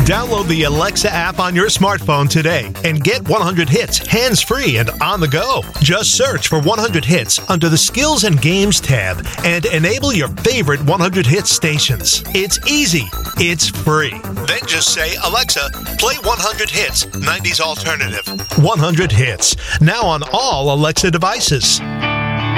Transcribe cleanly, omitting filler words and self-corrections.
Download the Alexa app on your smartphone today and get 100 hits hands-free and on the go. Just search for 100 hits under the Skills and Games tab and enable your favorite 100 hits stations. It's easy. It's free. Then just say, Alexa, play 100 hits, 90s alternative. 100 hits. Now on all Alexa devices.